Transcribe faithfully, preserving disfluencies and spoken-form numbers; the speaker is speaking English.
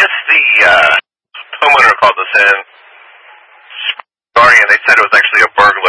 guess the uh, homeowner called us in, sorry, and they said it was actually a burglary.